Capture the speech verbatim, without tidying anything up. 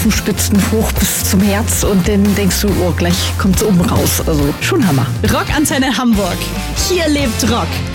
Fußspitzen hoch bis zum Herz und dann denkst du, oh, gleich kommt's oben raus. Also schon Hammer. Rockantenne Hamburg. Hier lebt Rock.